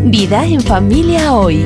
Vida en Familia Hoy.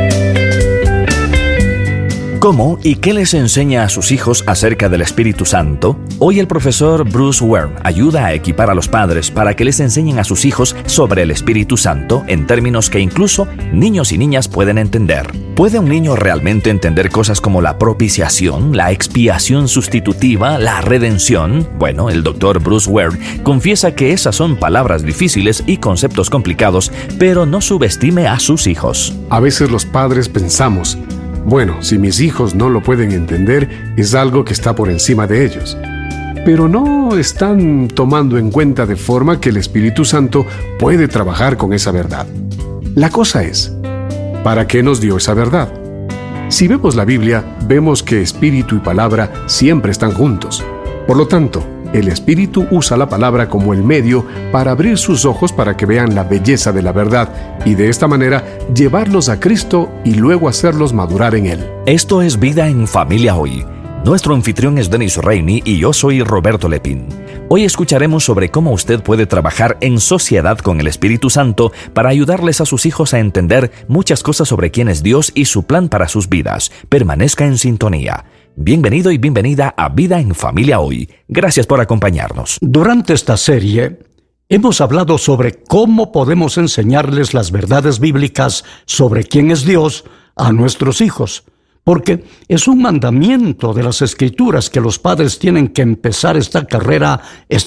¿Cómo y qué les enseña a sus hijos acerca del Espíritu Santo? Hoy el profesor Bruce Ware ayuda a equipar a los padres para que les enseñen a sus hijos sobre el Espíritu Santo en términos que incluso niños y niñas pueden entender. ¿Puede un niño realmente entender cosas como la propiciación, la expiación sustitutiva, la redención? Bueno, el Dr. Bruce Ware confiesa que esas son palabras difíciles y conceptos complicados, pero no subestime a sus hijos. A veces los padres pensamos, bueno, si mis hijos no lo pueden entender, es algo que está por encima de ellos. Pero no están tomando en cuenta de forma que el Espíritu Santo puede trabajar con esa verdad. La cosa es, ¿para qué nos dio esa verdad? Si vemos la Biblia, vemos que espíritu y palabra siempre están juntos. Por lo tanto, el Espíritu usa la palabra como el medio para abrir sus ojos para que vean la belleza de la verdad y de esta manera llevarlos a Cristo y luego hacerlos madurar en Él. Esto es Vida en Familia Hoy. Nuestro anfitrión es Dennis Rainey y yo soy Roberto Lepín. Hoy escucharemos sobre cómo usted puede trabajar en sociedad con el Espíritu Santo para ayudarles a sus hijos a entender muchas cosas sobre quién es Dios y su plan para sus vidas. Permanezca en sintonía. Bienvenido y bienvenida a Vida en Familia Hoy. Gracias por acompañarnos. Durante esta serie, hemos hablado sobre cómo podemos enseñarles las verdades bíblicas sobre quién es Dios a nuestros hijos, porque es un mandamiento de las Escrituras que los padres tienen que empezar esta carrera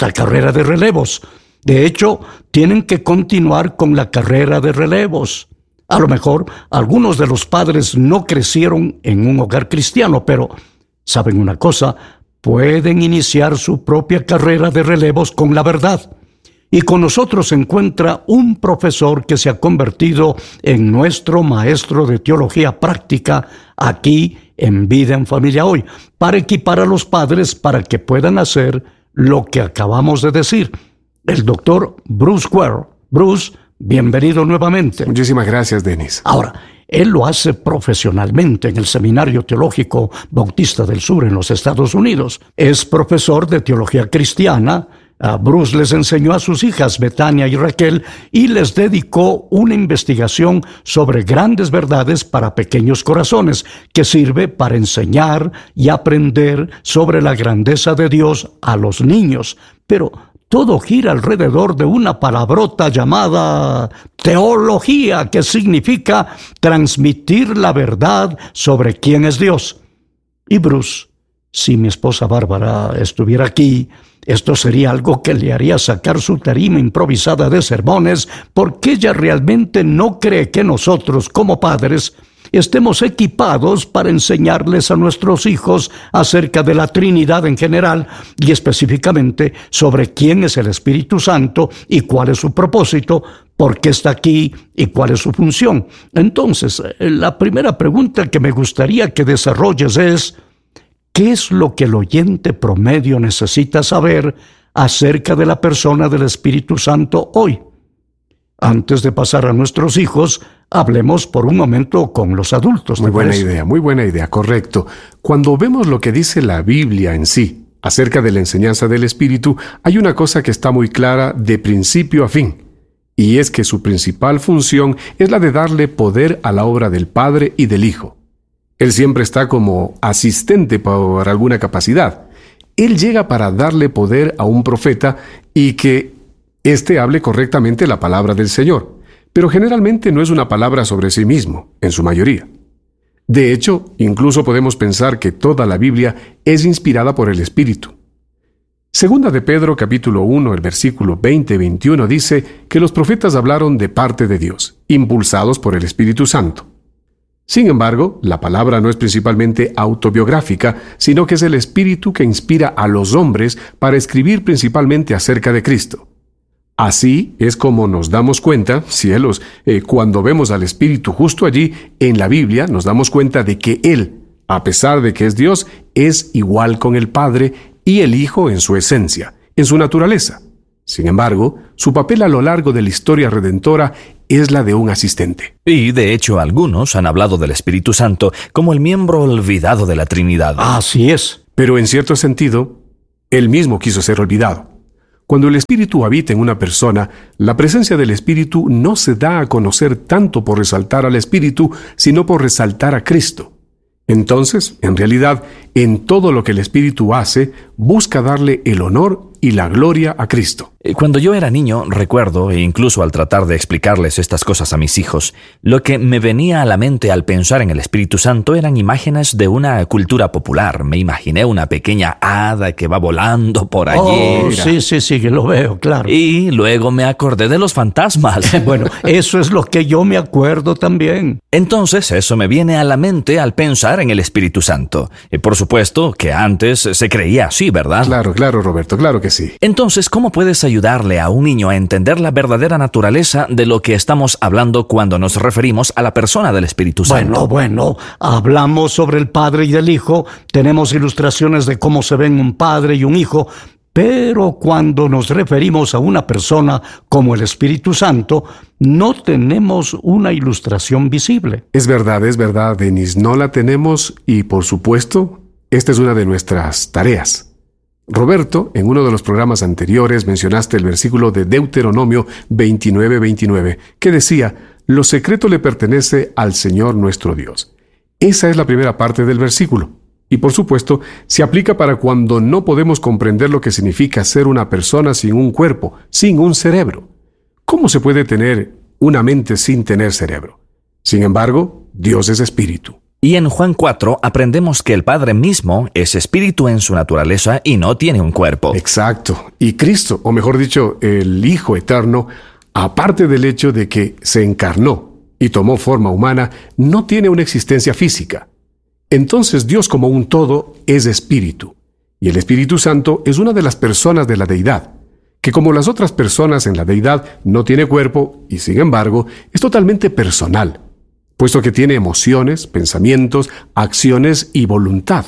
de relevos. De hecho, tienen que continuar con la carrera de relevos. A lo mejor, algunos de los padres no crecieron en un hogar cristiano, pero ¿saben una cosa? Pueden iniciar su propia carrera de relevos con la verdad. Y con nosotros se encuentra un profesor que se ha convertido en nuestro maestro de teología práctica aquí en Vida en Familia Hoy, para equipar a los padres para que puedan hacer lo que acabamos de decir. El doctor Bruce Ware. Bruce, bienvenido nuevamente. Muchísimas gracias, Dennis. Ahora, él lo hace profesionalmente en el Seminario Teológico Bautista del Sur en los Estados Unidos. Es profesor de teología cristiana. Bruce les enseñó a sus hijas, Betania y Raquel, y les dedicó una investigación sobre grandes verdades para pequeños corazones, que sirve para enseñar y aprender sobre la grandeza de Dios a los niños. Pero todo gira alrededor de una palabrota llamada teología, que significa transmitir la verdad sobre quién es Dios. Y Bruce, si mi esposa Bárbara estuviera aquí, esto sería algo que le haría sacar su tarima improvisada de sermones, porque ella realmente no cree que nosotros, como padres, estemos equipados para enseñarles a nuestros hijos acerca de la Trinidad en general y específicamente sobre quién es el Espíritu Santo y cuál es su propósito, por qué está aquí y cuál es su función. Entonces, la primera pregunta que me gustaría que desarrolles es: ¿qué es lo que el oyente promedio necesita saber acerca de la persona del Espíritu Santo hoy? Antes de pasar a nuestros hijos, hablemos por un momento con los adultos. Muy buena idea, correcto. Cuando vemos lo que dice la Biblia en sí acerca de la enseñanza del Espíritu, hay una cosa que está muy clara de principio a fin, y es que su principal función es la de darle poder a la obra del Padre y del Hijo. Él siempre está como asistente por alguna capacidad. Él llega para darle poder a un profeta y que éste hable correctamente la palabra del Señor, pero generalmente no es una palabra sobre sí mismo, en su mayoría. De hecho, incluso podemos pensar que toda la Biblia es inspirada por el Espíritu. Segunda de Pedro, capítulo 1, el versículo 20-21 dice que los profetas hablaron de parte de Dios, impulsados por el Espíritu Santo. Sin embargo, la palabra no es principalmente autobiográfica, sino que es el Espíritu que inspira a los hombres para escribir principalmente acerca de Cristo. Así es como nos damos cuenta, cielos, cuando vemos al Espíritu justo allí en la Biblia, nos damos cuenta de que Él, a pesar de que es Dios, es igual con el Padre y el Hijo en su esencia, en su naturaleza. Sin embargo, su papel a lo largo de la historia redentora es la de un asistente. Y, de hecho, algunos han hablado del Espíritu Santo como el miembro olvidado de la Trinidad. Así es. Pero en cierto sentido, Él mismo quiso ser olvidado. Cuando el Espíritu habita en una persona, la presencia del Espíritu no se da a conocer tanto por resaltar al Espíritu, sino por resaltar a Cristo. Entonces, en realidad, en todo lo que el Espíritu hace, busca darle el honor y la gloria a Cristo. Cuando yo era niño, recuerdo, e incluso al tratar de explicarles estas cosas a mis hijos, lo que me venía a la mente al pensar en el Espíritu Santo eran imágenes de una cultura popular. Me imaginé una pequeña hada que va volando por allí. Oh, sí, que lo veo, claro. Y luego me acordé de los fantasmas. Bueno, eso es lo que yo me acuerdo también. Entonces, eso me viene a la mente al pensar en el Espíritu Santo. Por supuesto que antes se creía así, ¿verdad? Claro, Roberto, claro que sí. Entonces, ¿cómo puedes ayudarle a un niño a entender la verdadera naturaleza de lo que estamos hablando cuando nos referimos a la persona del Espíritu Santo? Bueno, hablamos sobre el Padre y el Hijo, tenemos ilustraciones de cómo se ven un padre y un hijo, pero cuando nos referimos a una persona como el Espíritu Santo, no tenemos una ilustración visible. Es verdad, Denis, no la tenemos y, por supuesto, esta es una de nuestras tareas. Roberto, en uno de los programas anteriores mencionaste el versículo de Deuteronomio 29:29, que decía, «Lo secreto le pertenece al Señor nuestro Dios». Esa es la primera parte del versículo. Y por supuesto, se aplica para cuando no podemos comprender lo que significa ser una persona sin un cuerpo, sin un cerebro. ¿Cómo se puede tener una mente sin tener cerebro? Sin embargo, Dios es espíritu. Y en Juan 4 aprendemos que el Padre mismo es espíritu en su naturaleza y no tiene un cuerpo. Exacto. Y Cristo, o mejor dicho, el Hijo Eterno, aparte del hecho de que se encarnó y tomó forma humana, no tiene una existencia física. Entonces Dios como un todo es espíritu. Y el Espíritu Santo es una de las personas de la deidad, que como las otras personas en la deidad no tiene cuerpo y sin embargo es totalmente personal, puesto que tiene emociones, pensamientos, acciones y voluntad.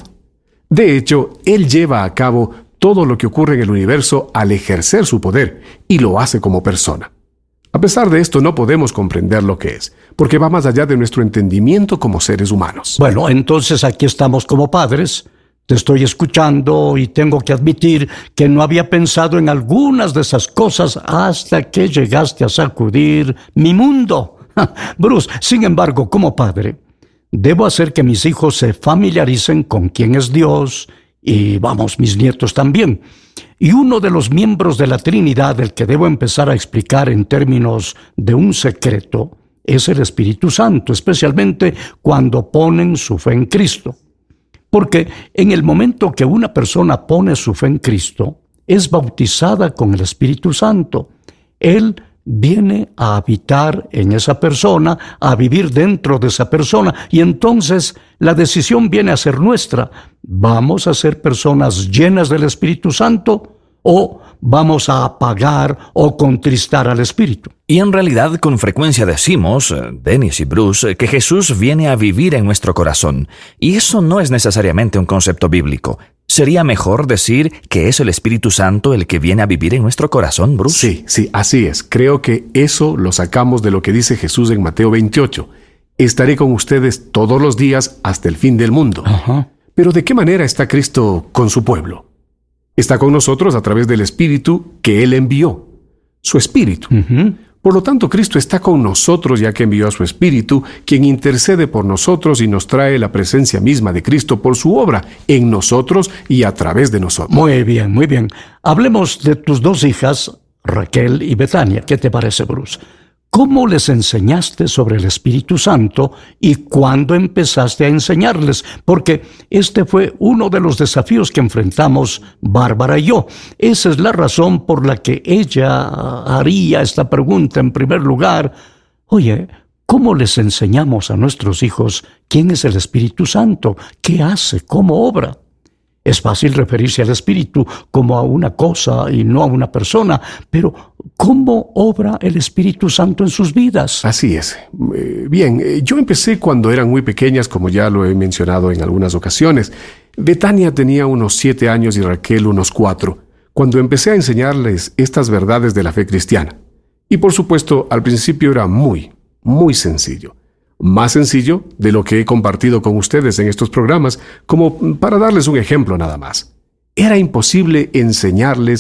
De hecho, Él lleva a cabo todo lo que ocurre en el universo al ejercer su poder, y lo hace como persona. A pesar de esto, no podemos comprender lo que es, porque va más allá de nuestro entendimiento como seres humanos. Bueno, entonces aquí estamos como padres. Te estoy escuchando y tengo que admitir que no había pensado en algunas de esas cosas hasta que llegaste a sacudir mi mundo. Bruce, sin embargo, como padre, debo hacer que mis hijos se familiaricen con quién es Dios y, mis nietos también. Y uno de los miembros de la Trinidad del que debo empezar a explicar en términos de un secreto es el Espíritu Santo, especialmente cuando ponen su fe en Cristo. Porque en el momento que una persona pone su fe en Cristo, es bautizada con el Espíritu Santo. Él viene a habitar en esa persona, a vivir dentro de esa persona, y entonces la decisión viene a ser nuestra. ¿Vamos a ser personas llenas del Espíritu Santo o vamos a apagar o contristar al Espíritu? Y en realidad con frecuencia decimos, Dennis y Bruce, que Jesús viene a vivir en nuestro corazón. Y eso no es necesariamente un concepto bíblico. ¿Sería mejor decir que es el Espíritu Santo el que viene a vivir en nuestro corazón, Bruce? Sí, así es. Creo que eso lo sacamos de lo que dice Jesús en Mateo 28. Estaré con ustedes todos los días hasta el fin del mundo. Ajá. Pero ¿de qué manera está Cristo con su pueblo? Está con nosotros a través del Espíritu que Él envió, su Espíritu. Uh-huh. Por lo tanto, Cristo está con nosotros ya que envió a su Espíritu, quien intercede por nosotros y nos trae la presencia misma de Cristo por su obra, en nosotros y a través de nosotros. Muy bien. Hablemos de tus dos hijas, Raquel y Betania. ¿Qué te parece, Bruce? ¿Cómo les enseñaste sobre el Espíritu Santo y cuándo empezaste a enseñarles? Porque este fue uno de los desafíos que enfrentamos Bárbara y yo. Esa es la razón por la que ella haría esta pregunta en primer lugar. Oye, ¿cómo les enseñamos a nuestros hijos quién es el Espíritu Santo? ¿Qué hace? ¿Cómo obra? Es fácil referirse al Espíritu como a una cosa y no a una persona, pero ¿cómo obra el Espíritu Santo en sus vidas? Así es. Bien, yo empecé cuando eran muy pequeñas, como ya lo he mencionado en algunas ocasiones. Betania tenía unos 7 años y Raquel unos 4, cuando empecé a enseñarles estas verdades de la fe cristiana. Y por supuesto, al principio era muy sencillo. Más sencillo de lo que he compartido con ustedes en estos programas, como para darles un ejemplo nada más. Era imposible enseñarles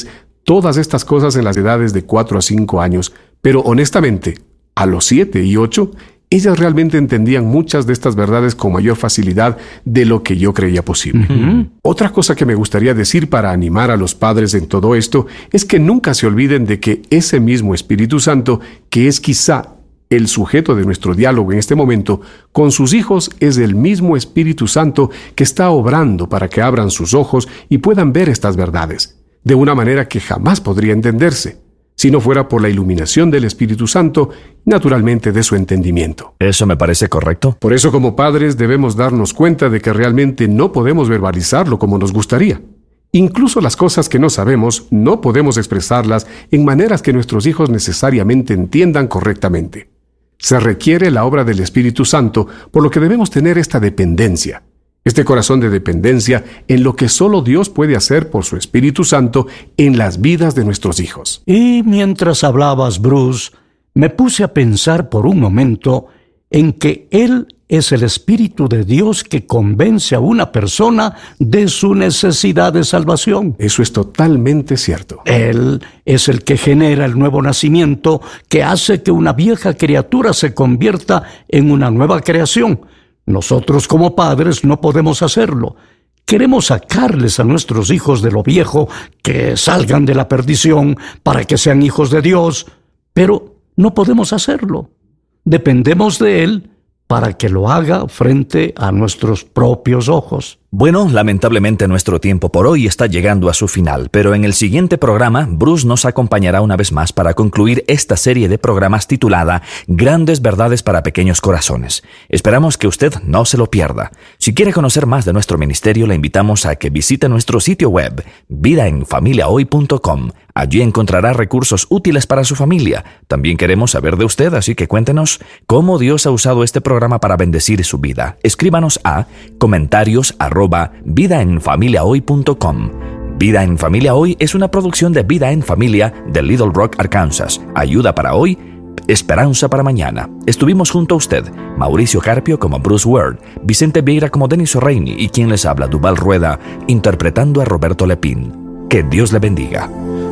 Todas estas cosas en las edades de 4 a 5 años, pero honestamente, a los 7 y 8, ellas realmente entendían muchas de estas verdades con mayor facilidad de lo que yo creía posible. Otra cosa que me gustaría decir para animar a los padres en todo esto es que nunca se olviden de que ese mismo Espíritu Santo, que es quizá el sujeto de nuestro diálogo en este momento, con sus hijos es el mismo Espíritu Santo que está obrando para que abran sus ojos y puedan ver estas verdades, de una manera que jamás podría entenderse, si no fuera por la iluminación del Espíritu Santo, naturalmente de su entendimiento. ¿Eso me parece correcto? Por eso, como padres, debemos darnos cuenta de que realmente no podemos verbalizarlo como nos gustaría. Incluso las cosas que no sabemos, no podemos expresarlas en maneras que nuestros hijos necesariamente entiendan correctamente. Se requiere la obra del Espíritu Santo, por lo que debemos tener esta dependencia. Este corazón de dependencia en lo que solo Dios puede hacer por su Espíritu Santo en las vidas de nuestros hijos. Y mientras hablabas, Bruce, me puse a pensar por un momento en que Él es el Espíritu de Dios que convence a una persona de su necesidad de salvación. Eso es totalmente cierto. Él es el que genera el nuevo nacimiento, que hace que una vieja criatura se convierta en una nueva creación. Nosotros como padres no podemos hacerlo. Queremos sacarles a nuestros hijos de lo viejo, que salgan de la perdición para que sean hijos de Dios, pero no podemos hacerlo. Dependemos de Él para que lo haga frente a nuestros propios ojos. Bueno, lamentablemente nuestro tiempo por hoy está llegando a su final, pero en el siguiente programa, Bruce nos acompañará una vez más para concluir esta serie de programas titulada Grandes Verdades para Pequeños Corazones. Esperamos que usted no se lo pierda. Si quiere conocer más de nuestro ministerio, le invitamos a que visite nuestro sitio web, vidaenfamiliahoy.com. Allí encontrará recursos útiles para su familia. También queremos saber de usted, así que cuéntenos cómo Dios ha usado este programa para bendecir su vida. Escríbanos a comentarios@vidaenfamiliahoy.com. Vida en Familia Hoy es una producción de Vida en Familia de Little Rock, Arkansas. Ayuda para hoy, esperanza para mañana. Estuvimos junto a usted, Mauricio Carpio como Bruce Ward, Vicente Vieira como Denis O'Reilly y quien les habla, Duval Rueda, interpretando a Roberto Lepín. Que Dios le bendiga.